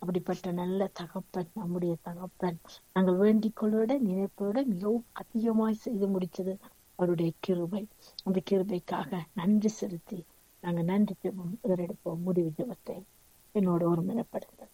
அப்படிப்பட்ட நல்ல தகப்பன் நம்முடைய தகப்பன். நாங்கள் வேண்டிக் கொள்வத நினைப்போட மிகவும் அதிகமாய் செய்து முடித்தது அவருடைய கிருபை. அந்த கிருபைக்காக நன்றி செலுத்தி நாங்கள் நன்றி எடுப்போம். முடிவு ஜெபத்தை என்னோட ஒருமனப்படுத்த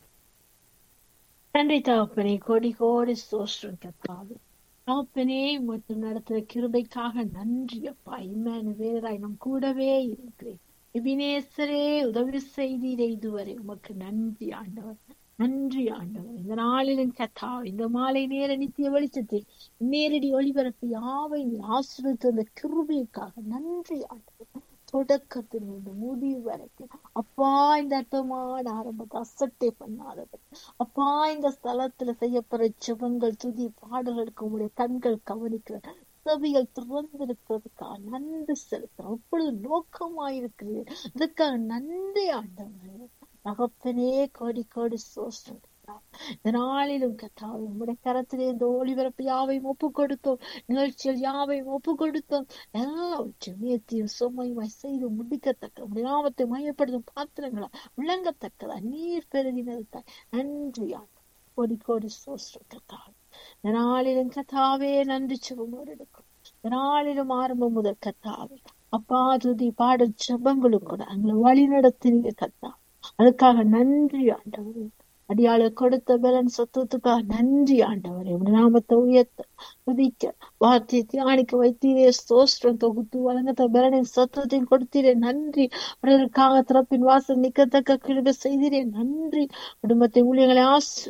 நன்றி தகப்பனே, கோடி கோடி ஸ்தோத்திரம் கர்த்தாவே. தகப்பனே, மற்றும் நடத்துற கிருபைக்காக நன்றி அப்பா. இம்மானுவேலராய் நம் கூடவே இருக்கிறேன். எபினேசரே, உதவி செய்தீரே இதுவரை. உமக்கு நன்றி ஆண்டவர், நன்றி ஆண்டவர். இந்த நாளிலும் கர்த்தாவே, இந்த மாலை நேர நித்திய வெளிச்சத்தை நேரடி ஒளிபரப்பு யாவை ஆசிரியத்து அந்த கிருபைக்காக நன்றி ஆண்டவர். தொடக்கத்திலிருந்து முடிவு வரைக்கும் அப்பா, இந்த அற்பமான ஆரம்பத்தை அசட்டை பண்ணாதவர் அப்பா. இந்த ஸ்தலத்துல செய்யப்படுற ஜெபங்கள், துதி பாடல்களுக்கு உங்களுடைய கண்கள் கவனிக்கிற செவிகள் திறந்திருக்கிறதுக்காக நன்றி செலுத்துறோம். எப்பொழுது நோக்கமாயிருக்கிறீர்கள், இதுக்காக நன்றி ஆண்டவரே. தகப்பனே, கோடி கோடி ஸ்தோத்திரம். இந்த நாளிலும் கர்த்தாவே, உம்முடைய கரத்திலே இந்த ஒளிபரப்பு யாவையும் ஒப்பு கொடுத்தோம், நிகழ்ச்சிகள் யாவையும் ஒப்பு கொடுத்தோம். எல்லாவற்றையும் நேர்த்தியும் சுமையுமாய் செய்து முடிக்கத்தக்க உம்முடைய நாமத்தை மையப்படுத்தும் பாத்திரங்களா விளங்கத்தக்கதா நீர் பெருகினதுக்காய் நன்றி ஆண்டவரே. கோடி கோடி ஸ்தோத்திரம் கர்த்தாவே. இந்த நாளிலும் கர்த்தாவே நன்றி சுகமோடு எடுக்கும். இந்த நாளிலும் ஆரம்பம் முதல் கர்த்தாவே அப்பா, துதி பாடல் ஜெபங்களும் கூட எங்களை வழி நடத்தினீங்க கர்த்தாவே. அதுக்காக நன்றி ஆண்டவரே. அடியாள கொடுத்த பலன் சொத்துக்காக நன்றி ஆண்டவரே. உடைய நாமத்தை உயர்த்த துதிக்க வார்த்தையை தியானிக்க வைத்தீரே ஸ்தோத்திரம். தொகுத்து வழங்கத்த பலனின் சத்துவத்தையும் கொடுத்தீரே நன்றி. பிறருக்காக திறப்பின் வாசல் நிக்கத்தக்க கிருபை செய்தீரே நன்றி. குடும்பத்தை ஊழியர்களை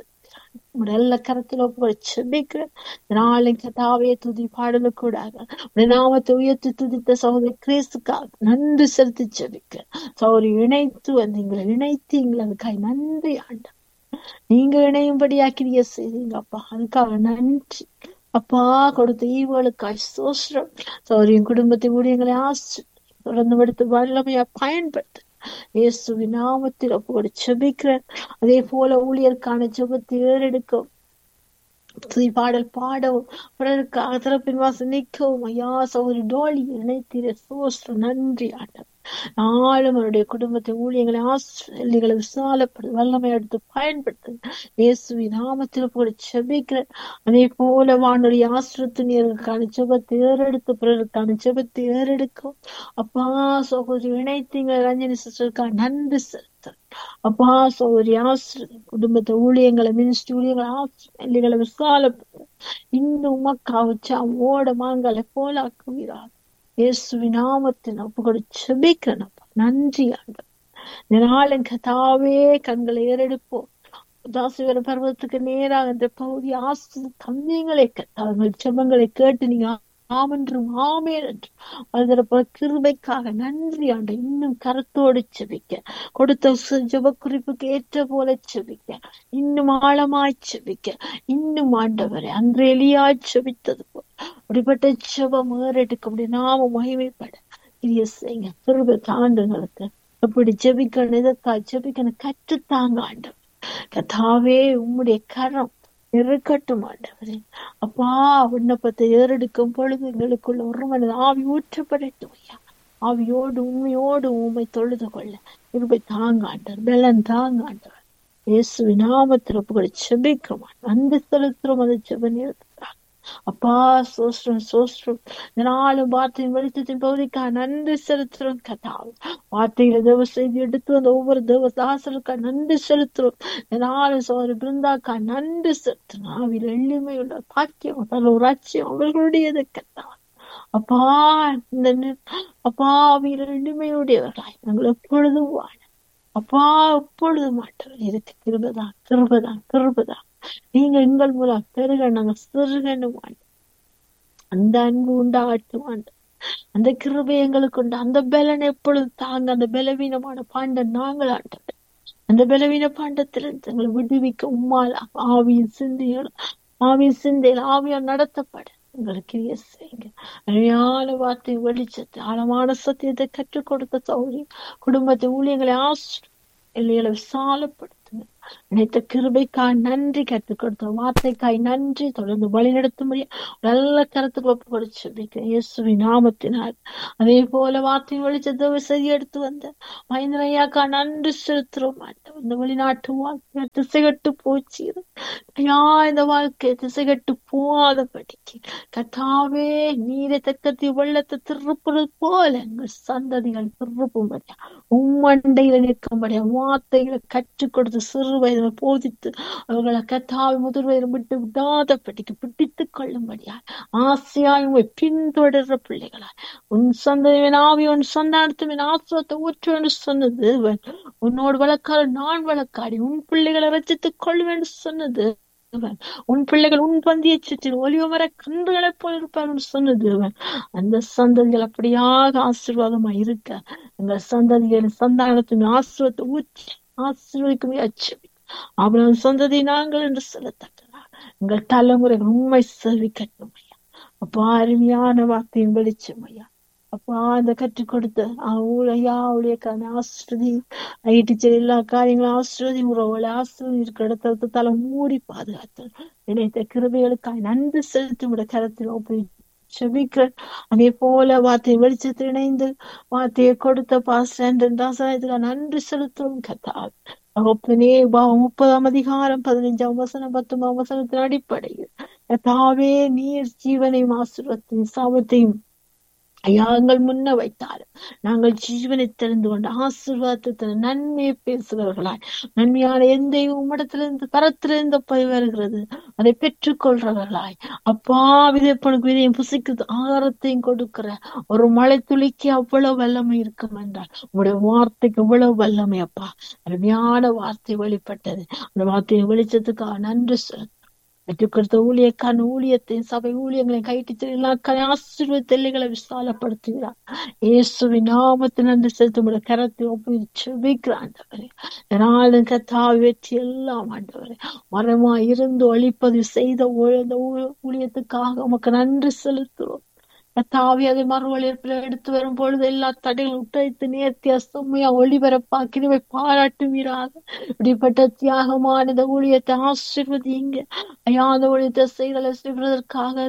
நல்ல கரத்தில் ஒப்புகளை செபிக்கிறேன். நாளை கர்த்தாவே துதி பாடலுக்கூடாக உடைய நாமத்தை உயர்த்தி துதித்த சகோதரி கிறிஸ்துக்காக நன்றி செலுத்தி செபிக்கிறேன். சகோதரி இணைத்து வந்தீங்களை இணைத்தீங்களா, அதுக்காக நன்றி ஆண்டவர். நீங்க இணையும்படியாக்கிரிய செய்தீங்க அப்பா, அதுக்காக நன்றி அப்பா. கொடுத்த ஈவுகளுக்காய் ஸ்தோத்திரம். சௌரியம் குடும்பத்தை ஊழியர்களை தொடர்ந்து எடுத்து வல்லமையா பயன்படுத்த இயேசுவின் நாமத்தில் ஒப்புக்கொடு செபிக்கிறேன். அதே போல ஊழியருக்கான ஜெபத்தை ஏறெடுக்கும், துதி பாடல் பாடவும், பிறருக்காக திறப்பின் வாசல் நிற்கவும் ஐயா சகோதரி டோலி இணைத்தீர ஸ்தோத்திரம் நன்றி ஆண்டவர். நாளும் அவருடைய குடும்பத்தை ஊழியர்களை ஆசிரியர்களை விசாலப்படுத்த வல்லமை எடுத்து பயன்படுத்து இயேசுவின் நாமத்தில் போல செபிக்கிறேன். அதே போல வானொலி ஆசிரியர்களுக்கான ஜெபத்தை ஏறெடுத்து பிறருக்கான ஜெபத்தை ஏறெடுக்கும் அப்பா. சகோதரி இணைத்தீங்க ரஞ்சனி சிஸ்டருக்காக நன்றி செலுத்த அப்பா. சகோதரி ஆசிரியர் குடும்பத்தை ஊழியங்களை மினிஸ்ட்ரி ஊழியர்களை ஆசிரியர்களை விசாலப்படுத்த இன்னும் உமக்கா வச்சா ஓட மாங்களை போல ஆக்குகிறார் இயேசுவின் நாமத்தில் ஒப்புக்கொடு செபிக்கிறேன் அப்பா. நன்றி ஆண்டவர். இந்த நாளும் கர்த்தாவே கண்களை ஏறெடுப்போம். தாசிவர பர்வத்துக்கு நேராக இந்த பகுதி தம்பியங்களை கர்த்தாங்கள் ஜெபங்களை கேட்டு நீங்க ஆமென்றும் ஆமேன் என்றும் அதற்கு கிருபைக்காக நன்றி ஆண்டு. இன்னும் கருத்தோடு செபிக்க கொடுத்த ஜெப குறிப்புக்கு ஏற்ற போல செபிக்க, இன்னும் ஆழமாய் செபிக்க, இன்னும் ஆண்டவரை அன்றெலியாய் செபித்தது போல அப்படிப்பட்ட ஜெபம் ஏறெடுக்க முடியும். நாம மகிமைப்பட இது செய்யுங்க. கிருபை தாண்டுங்களுக்கு எப்படி ஜெபிக்கணும், இதற்காக ஜெபிக்கணும் கற்றுத்தாங்க ஆண்டவர். கர்த்தாவே உம்முடைய கரம் இருக்கட்டும் ஆண்டவரே. அப்பா, விண்ணப்பத்தை ஏறெடுக்கும் பொழுது எங்களுக்குள்ள ஒரு மனது ஆவி ஊற்றப்படட்டும் ஐயா. ஆவியோடு உண்மையோடு உண்மை தொழுது கொள்ள கிருபை தாங்க ஆண்டவர், பலன் தாங்க ஆண்டவர். இயேசுவின் நாமத்தில் ஒப்புக்கொடு செபிக்கிறோம். நன்றி செலுத்துறோம். அதை ஜெபம் இருக்கிறார் அப்பா. சோஸ்திரம் சோஸ்திரம். நாளும் வார்த்தையின் வெளிச்சத்தின் பகுதிக்காக நன்றி செலுத்துறோம் கர்த்தாவே. வார்த்தையில தேவ செய்தி எடுத்து அந்த ஒவ்வொரு தேவதாசலுக்கா நன்றி செலுத்துறோம். நாளும் சோதரி பிருந்தாக்கா நன்றி செலுத்துறோம். ஆவியில் எளிமையுள்ள பாக்கியம் நல்ல ஒரு ராட்சியம் அவர்களுடையது கர்த்தாவே. அப்பா, இந்த அப்பா ஆவியில் எளிமையுடையவர்களாய் நாங்கள் எப்பொழுதும் வாழ அப்பா, எப்பொழுதும் மாட்டவர் இருக்கு. கிருபதான் கிருபதான் கிருபதான். நீங்க எங்கள் மூலம் பெருக நாங்க சிறுகணும். அந்த அன்பு உண்டாகட்டும். அந்த கிருபை எங்களுக்கு உண்டு. அந்த பலன் எப்பொழுது தாங்க. அந்த பலவீனமான பாண்டம் நாங்கள் ஆண்டவர். அந்த பலவீன பாண்டத்திலிருந்து எங்களை விடுவிக்க உம்மால் ஆவியின் சிந்தையில் ஆவியால் நடத்தப்பட எங்களுக்கு செய்யுங்க. அருமையான வார்த்தை வெளிச்சத்தை ஆழமான சத்தியத்தை கற்றுக் கொடுத்த சௌரியம் குடும்பத்தை ஊழியர்களை எல்லைகளை விசாலப்படுத்துங்க. நினைத்த கிருபைக்காய் நன்றி, கற்றுக் கொடுத்த வார்த்தைக்காய் நன்றி. தொடர்ந்து வழி நடத்த முடியும் நல்ல கருத்துக்கு ஒப்பு கொடுத்து இயேசுவின் நாமத்தினால். அதே போல வார்த்தையின் வெளிச்சத்தை செய்தி எடுத்து வந்த மகேந்திரையாக்கா நன்றி செலுத்துறோம் ஆண்டவர். இந்த வெளிநாட்டு வாழ்க்கை திசைகட்டு போச்சு ஐயா, இந்த வாழ்க்கை திசைகட்டு போகாதபடிக்கு கர்த்தாவே நீரை தக்கத்தி வெள்ளத்தை திருப்புறது போல எங்கள் சந்ததிகள் திருப்பும்படியா உம்மண்டையில நிற்கும்படியா வார்த்தைகளை கற்றுக் கொடுத்து சிறு வயதில் போதித்து அவர்களை கர்த்தாவை முதல் வயதில் விட்டு விடாதபடிக்கு பிடித்துக் கொள்ளும்படியா ஆசையாய் உங்களை பின்தொடர்ற பிள்ளைகளாய் உன் சந்ததியின் ஆவி உன் சந்தானத்தின் ஆசிரத்தை ஊற்று என்று சொன்னது. உன்னோடு வழக்காடு நான் வழக்காடி உன் பிள்ளைகளை ரச்சித்துக் கொள்வேன் சொன்னது. உன் பிள்ளைகள் உன் பந்தியை சுற்றி ஒளிவ மர கன்றுகளை போல் இருப்பார் சொன்னது. அந்த சந்ததிகள் அப்படியாக ஆசீர்வாதமா இருக்க எங்கள் சந்ததிகளின் சந்தானத்தின் ஆசீர்வாதத்தை ஊற்றி ஆசீர்வதிக்கும் முயற்சி அவன் சந்ததி நாங்கள் என்று சொல்லத்தக்கதா எங்கள் தலைமுறைகள் உண்மை செல்விக்கட்டும் ஐயா. அப்பா அருமையான வார்த்தையின் வெளிச்சம் ஐயா. அப்பா அந்த கற்றுக் கொடுத்த ஐயா அவளுக்கான ஆசிர்வதி டீச்சர் எல்லா காரியங்களும் ஆசிர்வதி உறவுகளை ஆசிர்வதி இருக்கிற இடத்துல தலை மூடி பாதுகாத்து நினைத்த கிருபைகளுக்காக நன்றி செலுத்தி விட கரத்தில் ஒப்பி செபிக்கிறேன். அதே போல வார்த்தை வெளிச்சத்தில் இணைந்து வார்த்தையை கொடுத்த பாஸ்டர் நன்றி செலுத்தும் கத்தால் ஒப்பனே 30ஆம் அதிகாரம் 15ஆம் வசனம் 19ஆம் வசனத்தின் அடிப்படையில் கத்தாவே நீர் ஜீவனையும் ஆசீர்வாதத்தையும் சாபத்தையும் ஐயா எங்கள் முன்ன வைத்தாலும் நாங்கள் ஜீவனை தெரிந்து கொண்டு ஆசீர்வாதத்தை நன்மையை பேசுகிறவர்களாய் நன்மையான எந்த உம்மிடத்திலிருந்து பரத்திலிருந்து போய் வருகிறது அதை பெற்றுக்கொள்றவர்களாய் அப்பா விதைப்பனுக்கு விதையும் புசிக்கிறது ஆகாரத்தையும் கொடுக்கிற ஒரு மழை துளிக்கு அவ்வளவு வல்லமை இருக்கும் என்றால் உங்களுடைய வார்த்தைக்கு எவ்வளவு வல்லமை அப்பா. அருமையான வார்த்தை வெளிப்பட்டது. அந்த வார்த்தையை வெளிச்சத்துக்காக நன்றி சொல்லுங்க. கற்றுக் கொடுத்த ஊழியக்கான ஊழியத்தையும் சபை ஊழியங்களை கைட்டு எல்லா ஆசீர்வாத எல்லைகளை விசாலப்படுத்துகிறார். இயேசுவின் நாமத்தை நன்றி செலுத்த கரத்தை ஒப்புவிக்கிற ஆண்டவரே நாளும் கத்தாவை வெற்றி எல்லாம் ஆண்டவரே மரமா இருந்து ஒளிப்பதிவு செய்த ஊழியத்துக்காக உமக்கு நன்றி செலுத்துறோம். கத்தாவி அதை மறுவழிப்பில் எடுத்து வரும் பொழுது எல்லா தடைகளும் உடைத்து நேர்த்தி அசம்மையா ஒளிபரப்பாக்கினவை பாராட்டுவீராக. இப்படிப்பட்ட தியாகமான இந்த ஊழியத்தை ஆசீர்வதிங்க ஐயா. அந்த ஊழியத்தை செய்வதற்காக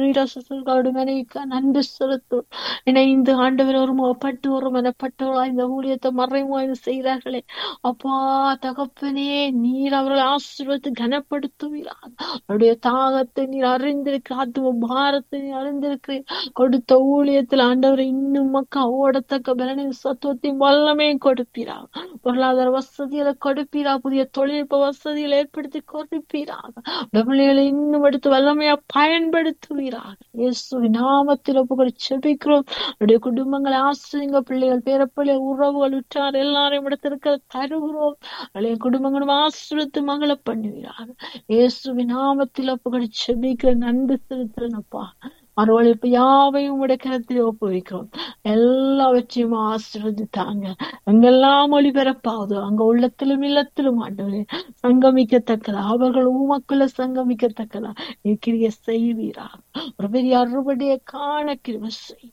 சௌரி மனைவிக்கு நன்றி செலுத்தும் இணைந்து ஆண்டவர் ஒருமுகப்பட்டு ஒரு மனப்பட்டவர்களா இந்த ஊழியத்தை மறைமுக செய்கிறார்களே அப்பா தகப்பனே நீர் அவர்களை ஆசீர்வதித்து கனப்படுத்துவீராக. அவருடைய தாகத்தை நீர் அறிந்திருக்கிற ஆத்தும பாரத்தை நீர் அறிந்திருக்கிறீர். கொடுத்த ஊழியத்தில் ஆண்டவரை இன்னும் மக்கா ஓடத்தக்க பலனையும் சத்துவத்தையும் வல்லமையும் கொடுப்பீராக. பொருளாதார வசதிகளை கொடுப்பீரா. புதிய தொழில்நுட்ப வசதிகளை ஏற்படுத்தி கொடுப்பீராக. பிள்ளைகளை இன்னும் எடுத்து வல்லமையா பயன்படுத்துவீராக. இயேசுவின் நாமத்தில் ஒப்புக்கொடு செபிக்கிறோம். அவருடைய குடும்பங்களை ஆசிரியங்க பிள்ளைகள் பேரப்பிள்ளை உறவுகள் உற்றார் எல்லாரையும் இடத்திருக்க தருகிறோம். அவருடைய குடும்பங்களும் ஆசிரியத்து மகளை பண்ணுவீராக. இயேசுவின் நாமத்தில் ஒப்புக்கொடு செபிக்கிற நன்றி செலுத்துறேனப்பா. மறுவழிப்பு யாவையும் உடைய கரத்தில் ஒப்புவிக்கிறோம். எல்லாவற்றையும் ஆசீர்வதித்தாங்க. எங்கெல்லாம் ஒளிபரப்பாவது அங்க உள்ளத்திலும் இல்லத்திலும் ஆண்டவரே சங்கமிக்கத்தக்கதா அவர்கள் உமக்குள்ள சங்கமிக்கத்தக்கதா நீ கிரிய செய்வீரா. ஒரு பெரிய அறுபடியை காண கிருபை செய்.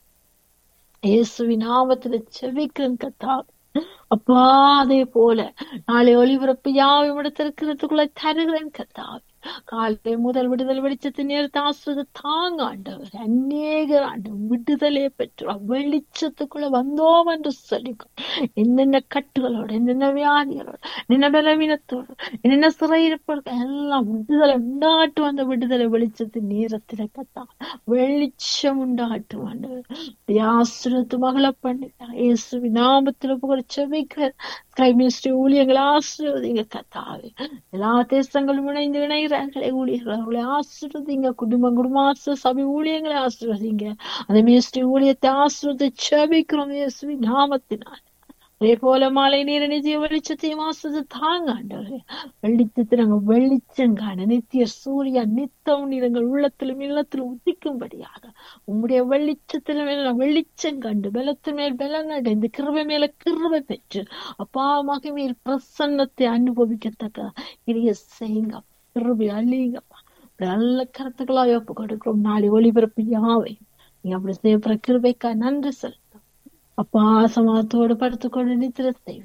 இயேசுவின் நாமத்துல செபிக்கிறேன் கத்தா. அப்பா அதே போல நாளை ஒளிபரப்பு யாவையும் இடத்திற்கிறதுக்குள்ள தருகிறேன் கத்தாவே. காலை முதல் விடுதலை வெளிச்சத்தின் நேரத்தை ஆசிரியர் தாங்க ஆண்டவர். அநேகர் ஆண்டவர் விடுதலை பெற்றோம் வெளிச்சத்துக்குள்ள வந்தோம் என்று சொல்லிக்கோ. என்னென்ன கட்டுகளோட என்னென்ன வியாதிகளோட என்னென்ன பலவீனத்தோடு என்னென்ன சிறையிருப்போடு எல்லாம் விடுதலை உண்டாட்டும். அந்த விடுதலை வெளிச்சத்தின் நேரத்தில கத்தா வெளிச்சம் உண்டாட்டும் ஆண்டவர். ஆசிரியத்து மகளை பண்ணிட்டாங்க. இயேசுவின் நாமத்தில் புகழ் செபிக்கிற மினிஸ்ட்ரி ஊழியங்களை ஆசீர்வதிங்க கத்தாவே. எல்லா தேசங்களும் இணைகிறார்களே ஊழியர்கள் அவர்களை ஆசீர்வதிங்க. குடும்ப சபை ஊழியங்களை ஆசீர்வதிங்க. அந்த மினிஸ்ட்ரி ஊழியத்தை ஆசீர்வதி செபிக்கிறோம் இயேசுவின் நாமத்தினால். அதே போல மாலை நேர நித்திய வெளிச்சத்தையும் ஆசிரியர் தாங்க ஆண்டவரே. வெளிச்சத்தை நாங்க வெளிச்சங்கான நித்திய சூரிய நித்தம் நிறங்கள் உள்ளத்திலும் இல்லத்திலும் உதிக்கும்படியாக உங்களுடைய வெளிச்சத்திலும் வெளிச்சம் கண்டு பலத்தின் மேல் பலம் அடைந்து கிருபை மேல கிருபை பெற்று அப்பாவுமாக மேல் பிரசன்னத்தை அனுபவிக்கத்தக்க இதைய செய்யுங்க. கிருபை அழியுங்கப்பா. நல்ல கருத்துக்களா ஒப்பு கொடுக்கிறோம். நாளை ஒளிபரப்பு யாவை நீங்க அப்படி செய்யப்படுற கிருபைக்கா நன்றி செலுத்தும் அப்பா. சமாதத்தோடு படுத்துக்கொண்டு நித்திர செய்வேன்.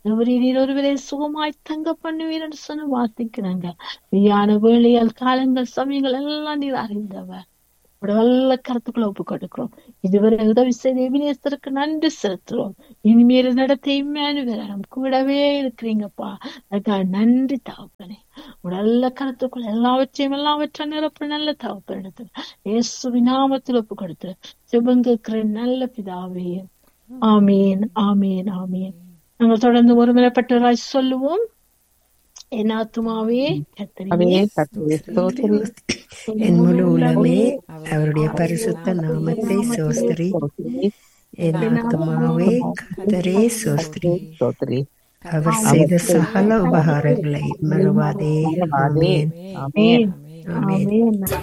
நீர் ஒருவரை சுகமாய் தங்க பண்ணுவீர் என்று சொன்ன வார்த்தைக்கிறாங்க. மெய்யான வேளையால் காலங்கள் சமயங்கள் எல்லாம் நீர் அறிந்தவர். நல்ல கருத்துக்களை ஒப்பு கொடுக்கிறோம். இதுவரை உதவி செய்த எபினேசருக்கு நன்றி செலுத்துறோம். இனிமேல் நடத்த இம்மானுவேல் கூடவே இருக்கிறீங்கப்பா. அதுக்காக நன்றி தகப்பனே. நல்ல கருத்துக்கள் எல்லாவற்றையும் நிரப்ப நல்ல தகப்பன் எடுத்து இயேசுவின் நாமத்தில் ஒப்பு கொடுத்து சிவங்கிற நல்ல பிதாவே. ஆமீன், ஆமீன், ஆமீன். நாங்கள் தொடர்ந்து ஒருமுறைப்பட்டவராய் சொல்லுவோம். என் ஆத்துமாவே கர்த்தரையே ஸ்தோத்திரி, என் முழு உலகமே அவருடைய பரிசுத்த நாமத்தை சோஸ்திரி. என் ஆத்துமாவே கர்த்தரே சோஸ்திரி, அவர் செய்த சகல உபகாரங்களை மறவாதே. ஆமென், ஆமென்.